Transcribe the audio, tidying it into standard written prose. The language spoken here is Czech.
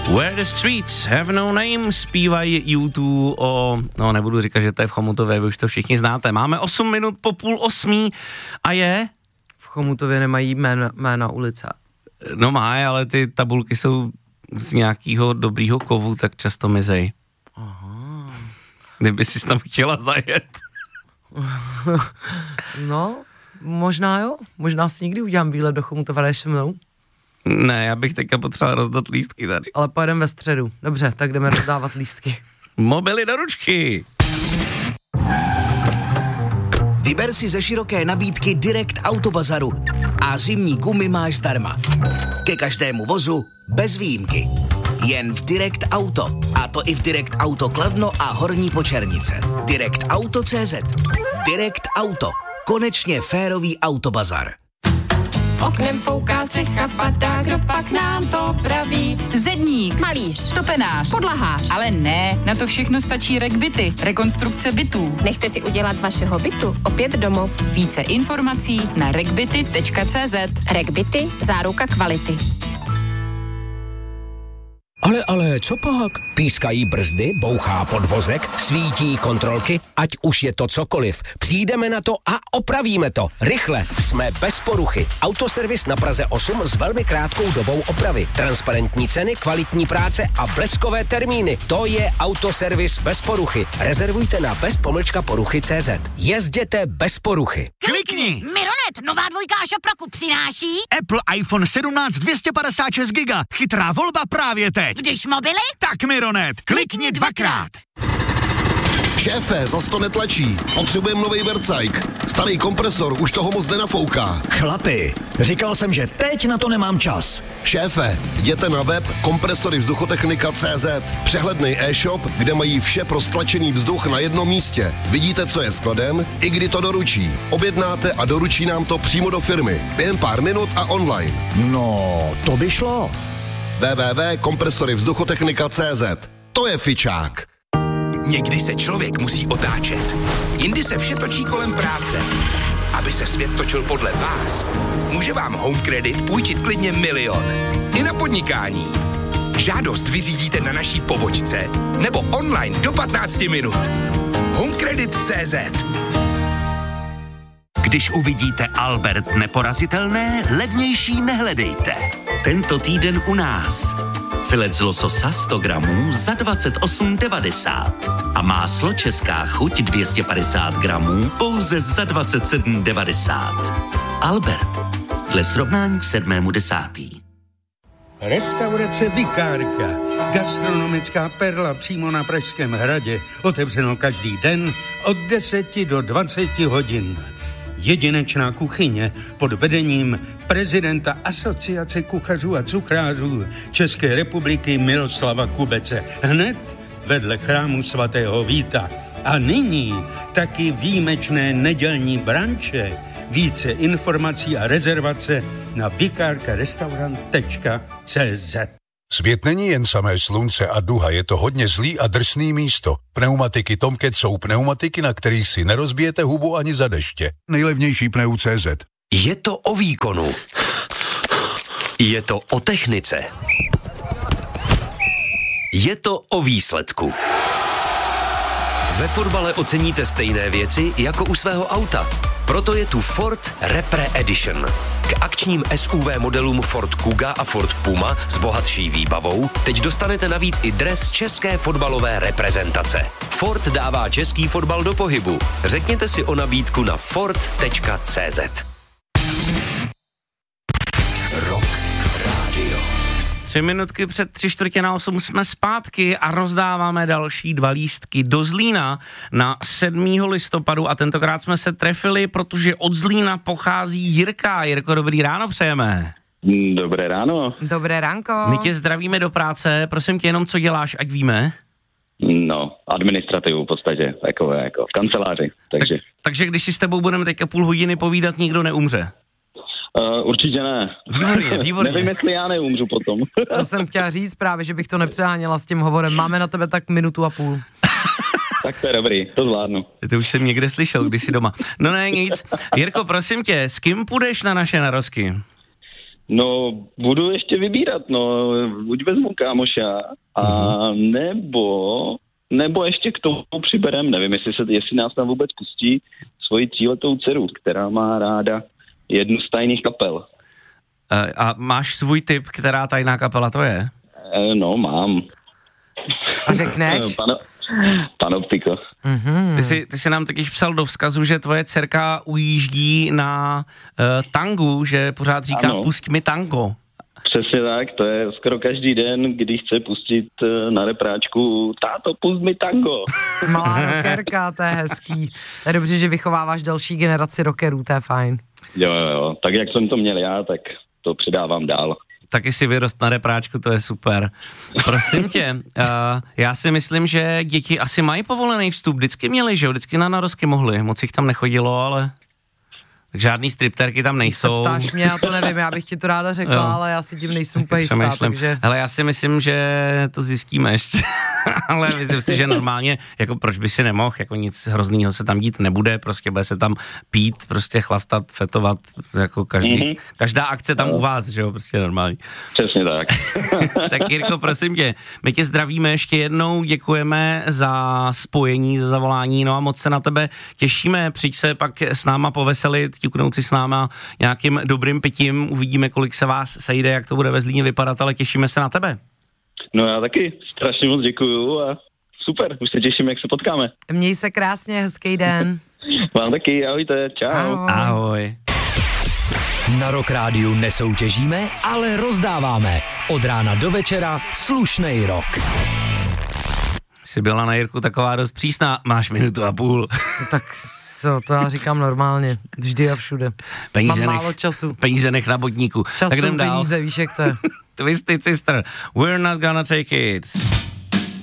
Where the streets have no name, zpívají U2 no nebudu říkat, že to je v Chomutově, vy už to všichni znáte. Máme 8 minut po 7:30 a je? V Chomutově nemají jména ulice. No má, ale ty tabulky jsou z nějakého dobrýho kovu, tak často mizej. Aha. Kdyby jsi tam chtěla zajet. No, možná jo. Možná si někdy udělám výlet do Chomutova, jdeš se mnou? Ne, já bych teďka potřeboval rozdat lístky tady. Ale pojedeme ve středu. Dobře, tak jdeme rozdávat lístky. Mobily do ručky. Vyber si ze široké nabídky Direct Autobazaru a zimní gumy máš zdarma. Ke každému vozu bez výjimky. Jen v Direct Auto. A to i v Direct Auto Kladno a Horní Počernice. DirectAuto.cz. Direct Auto. Konečně férový autobazar. Oknem fouká střecha, padá, kdo pak nám to praví. Zedník, Malíř, topenář, podlahář. ale ne, na to všechno stačí RegBity, rekonstrukce bytů. Nechte si udělat z vašeho bytu opět domov. Více informací na regbity.cz. RegBity, záruka kvality. Ale, co pak? Pískají brzdy, bouchá podvozek, svítí kontrolky, ať už je to cokoliv. Přijdeme na to a opravíme to. Rychle, jsme bez poruchy. Autoservis na Praze 8 s velmi krátkou dobou opravy. Transparentní ceny, kvalitní práce a bleskové termíny. To je Autoservis bez poruchy. Rezervujte na bezpomlčkaporuchy.cz. Jezděte bez poruchy. Klikni! Mironet, nová dvojka a šopraku přináší Apple iPhone 17 256 GB. Chytrá volba právě teď. když mobily. Tak Mironet, klikni dvakrát. Šéfe, zas to netlačí. Potřebujeme nový vercajk. Starý kompresor už toho moc nenafouká. Chlapi, říkal jsem, že teď na to nemám čas. Šéfe, jděte na web kompresoryvzduchotechnika.cz. Přehledný e-shop, kde mají vše pro stlačený vzduch na jednom místě. Vidíte, co je skladem, i kdy to doručí. Objednáte a doručí nám to přímo do firmy. Během pár minut a online. No, to by šlo. www.kompresoryvzduchotechnika.cz. To je fičák. Někdy se člověk musí otáčet. Jindy se vše točí kolem práce. Aby se svět točil podle vás, může vám Home Credit půjčit klidně 1 000 000. I na podnikání. Žádost vyřídíte na naší pobočce nebo online do 15 minut. Homecredit.cz. Když uvidíte Albert neporazitelné, levnější nehledejte. Tento týden u nás. Filet z lososa 100 gramů za 28,90 a máslo Česká chuť 250 gramů pouze za 27,90. Albert, dle srovnání k 7.10. Restaurace Vikárka, gastronomická perla přímo na Pražském hradě, otevřeno každý den od 10 do 20 hodin. Jedinečná kuchyně pod vedením prezidenta Asociace kuchařů a cukrářů České republiky Miroslava Kubece, hned vedle chrámu svatého Víta. A nyní taky výjimečné nedělní branče. Více informací a rezervace na vikarkarestaurant.cz. Svět není jen samé slunce a duha, je to hodně zlý a drsný místo. Pneumatiky Tomcat jsou pneumatiky, na kterých si nerozbijete hubu ani za deště. Nejlevnější pneu.cz. Je to o výkonu. Je to o technice. Je to o výsledku. Ve fotbale oceníte stejné věci jako u svého auta. Proto je tu Ford Repre Edition. K akčním SUV modelům Ford Kuga a Ford Puma s bohatší výbavou teď dostanete navíc i dres české fotbalové reprezentace. Ford dává český fotbal do pohybu. Řekněte si o nabídku na ford.cz. Rock Radio. 3 minutky před 7:45 jsme zpátky a rozdáváme další 2 lístky do Zlína na 7. listopadu a tentokrát jsme se trefili, protože od Zlína pochází Jirka. Jirko, dobrý ráno přejeme. Dobré ráno. Dobré ránko. My tě zdravíme do práce, prosím tě jenom, co děláš, ať víme. No, administrativu v podstatě, takové jako v kanceláři, takže. Takže když si s tebou budeme teďka půl hodiny povídat, nikdo neumře. Určitě ne. Výborně. Nevím, jestli já neumřu potom. To jsem chtěla říct právě, že bych to nepřeháněla s tím hovorem. Máme na tebe tak 1,5 minuty. Tak to je dobrý, to zvládnu. To už jsem někde slyšel, když jsi doma. No ne, nic. Jirko, prosím tě, s kým půjdeš na naše narozky? No, budu ještě vybírat, no, buď vezmu kámoša, a nebo ještě k tomu přiberem, nevím, jestli nás tam vůbec pustí, svoji 3letou dceru, která má ráda jednu z tajných kapel. A máš svůj tip, která tajná kapela to je? No, mám. A řekneš? Panoptiko. Ty jsi nám taky psal do vzkazu, že tvoje dcerka ujíždí na tangu, že pořád říká pusť mi tango. Přesně tak, to je skoro každý den, kdy chce pustit na repráčku táto, pust mi tango. Malá rockerka, to je hezký. To je dobře, že vychováváš další generaci rockerů, to je fajn. Jo, tak jak jsem to měl já, tak to předávám dál. Taky si vyrost na repráčku, to je super. Prosím tě, já si myslím, že děti asi mají povolený vstup, vždycky měli, že jo, vždycky na narozky mohli, moc jich tam nechodilo, ale... Tak žádný stripterky tam nejsou. Ptáš mě, já to nevím, já bych ti to ráda řekla, ale já si tím nejsem úplně jistá, takže... Hele, já si myslím, že to zjistíme ještě, ale myslím si, že normálně, jako proč by si nemohl, jako nic hroznýho se tam dít nebude, prostě bude se tam pít, prostě chlastat, fetovat, jako každá akce tam u vás, že jo, prostě normální. Přesně tak. Tak Jirko, prosím tě, my tě zdravíme ještě jednou, děkujeme za spojení, za zavolání, no a moc se na tebe těšíme, přijď se pak s náma poveselit, ťuknout si s náma nějakým dobrým pitím, uvidíme, kolik se vás sejde, jak to bude ve Zlíně vypadat, ale těšíme se na tebe. No já taky strašně moc děkuju a super, už se těším, jak se potkáme. Měj se krásně, hezký den. Vám taky, ahojte, čau. Ahoj. Na Rock Rádiu nesoutěžíme, ale rozdáváme. Od rána do večera slušnej rock. Jsi byla na Jirku taková dost přísná, máš 1.5 minut. Tak to já říkám normálně, vždy a všude. Mám málo času. Peníze nech na bodníku. Času, tak jdem dál. Peníze, víš jak to je. Twisted Sister, We're Not Gonna Take It.